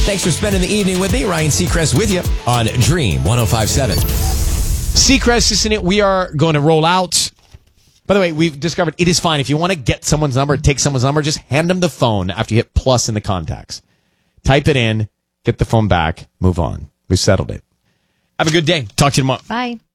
Thanks for spending the evening with me. Ryan Seacrest with you on Dream 105.7. Seacrest, isn't it? We are going to roll out. By the way, we've discovered it is fine. If you want to get someone's number, take someone's number, just hand them the phone after you hit plus in the contacts. Type it in, get the phone back, move on. We've settled it. Have a good day. Talk to you tomorrow. Bye.